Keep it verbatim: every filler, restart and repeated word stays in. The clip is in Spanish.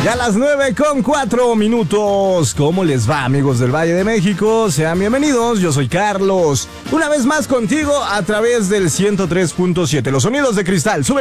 Ya a las nueve con cuatro minutos. ¿Cómo les va, amigos del Valle de México? Sean bienvenidos, yo soy Carlos. Una vez más contigo a través del ciento tres punto siete. Los sonidos de cristal. Sube